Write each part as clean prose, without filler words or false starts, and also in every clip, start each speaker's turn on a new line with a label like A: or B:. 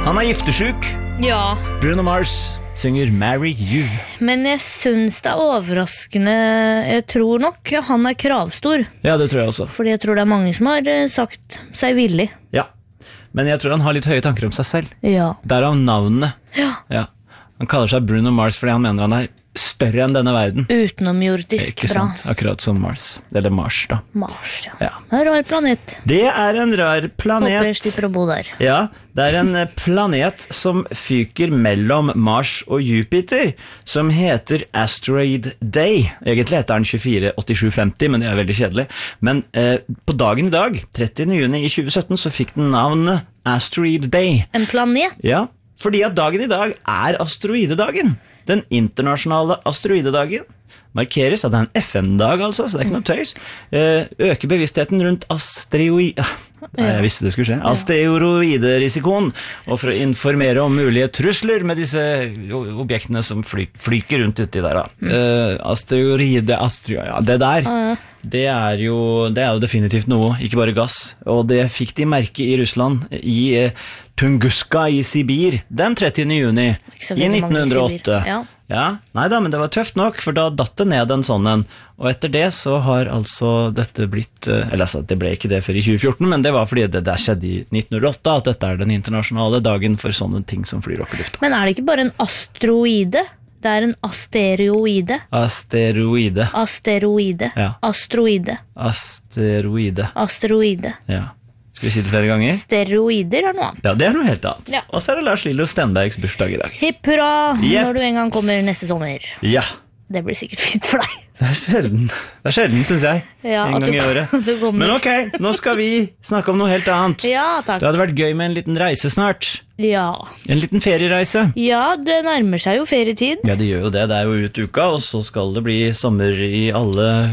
A: Han giftesyk.
B: Ja,
A: Bruno Mars synger Marry You.
B: men jeg synes det overraskende. Jeg tror nok han kravstor,
A: Ja, det tror jeg også.
B: fordi jeg tror det mange som har sagt seg villig.
A: Ja, men jeg tror han har litt høye tanker om seg selv.
B: Ja.
A: Derav navnet.
B: Ja.
A: Han kaller seg Bruno Mars fordi han mener han større enn denne verden.
B: Utenomjordisk
A: Ikke
B: bra.
A: sant? Akkurat som Mars. Eller Mars da.
B: Mars, ja.
A: Ja.
B: En rar planet.
A: Det en rar planet.
B: Håper jeg slipper å bo der.
A: Ja, det en planet som fyker mellom Mars og Jupiter, som heter Asteroid Day. Egentlig heter den 248750, men det veldig kjedelig. Men på dagen i dag, 30. juni i 2017, så fikk den navnet Asteroid Day.
B: En planet?
A: Ja, fordi at dagen i dag asteroidedagen. Den internasjonale asteroidedagen markeres at det en FN-dag, altså, så det ikke noe tøys. Øker bevisstheten rundt jeg visste det skulle skje. Asteroiderisikoen, og for å informere om mulige trusler med disse objektene som flyker rundt uti der. Det der, det jo definitivt noe, ikke bare gass. Og det fikk de merke i Russland, i Tunguska i Sibir, den 30. juni i 1908. Ja, neida, men det var tøft nok, for da datt det ned en sånn en. Og etter det så har altså dette blitt, det ble ikke det før i 2014, men det var fordi det der skjedde i 1908, at dette den internasjonale dagen for sånne ting som flyr opp i lufta.
B: Men det ikke bare en asteroide? Det en asteroide.
A: Asteroide.
B: Asteroide.
A: Ja.
B: Asteroide.
A: Asteroide.
B: Asteroide.
A: Ja. Skal vi si det flere ganger?
B: Steroider noe annet.
A: Ja, det noe helt annet.
B: Ja.
A: Og så det Lars Lillo Stenbergs bursdag i dag.
B: Hipp hurra,
A: Yep.
B: når du en gang kommer neste sommer.
A: Ja,
B: Det blir sikkert fint for deg.
A: det sjelden, synes jeg,
B: Ja,
A: en
B: at
A: gang
B: du-
A: i året.
B: at du kommer.
A: Men ok, nå skal vi snakke om noe helt annet.
B: Ja, takk.
A: Det hadde vært gøy med en liten reise snart.
B: Ja.
A: En liten feriereise.
B: Ja, det nærmer seg jo ferietid.
A: Ja, det gjør jo det. Det jo ut uka, og så skal det bli sommer i alle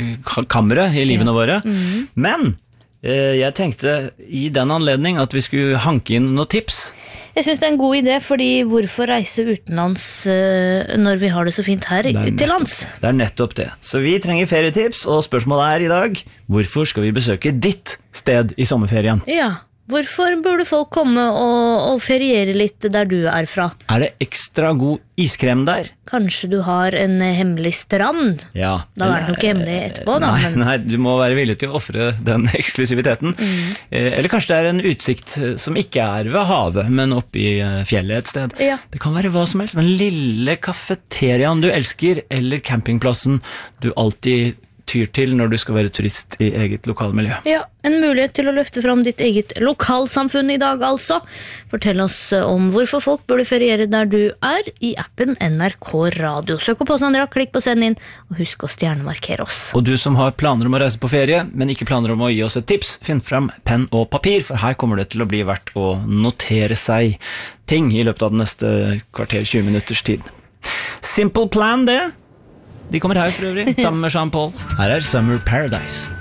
A: kamre i livene våre. Men jeg tenkte i den anledning at vi skulle hanke inn noen tips.
B: Jeg synes det en god idé, fordi hvorfor reise utenlands når vi har det så fint her til lands?
A: Det nettopp det. Så vi trenger ferietips, og spørsmålet i dag, hvorfor skal vi besøke ditt sted i sommerferien?
B: Ja, hvorfor burde folk komme og feriere litt der du fra?
A: Det ekstra god iskrem der?
B: Kanskje du har en hemmelig strand?
A: Ja.
B: Da det nok ikke hemmelig etterpå da.
A: Nei, du må være villig til å offre den eksklusiviteten. Eller kanskje det en utsikt som ikke ved havet, men oppe i fjellet et sted.
B: Ja.
A: Det kan være hva som helst. Den lille kafeteriaen du elsker, eller campingplassen du alltid tyr til når du skal være turist i eget lokalmiljø.
B: Ja, en mulighet til å løfte fram ditt eget lokalsamfunn i dag altså. Fortell oss om hvorfor folk burde feriere der du i appen NRK Radio. Søk opp oss Andrea, klikk på send inn, og husk å stjernemarkere oss.
A: Og du som har planer om å reise på ferie, men ikke planer om å gi oss et tips, finn fram penn og papir, for her kommer det til å bli verdt å notere seg ting i løpet av den neste kvarter 20 minutters tid. Simple Plan det. De kommer her for øvrig, sammen med Jean Paul. Her Summer Paradise.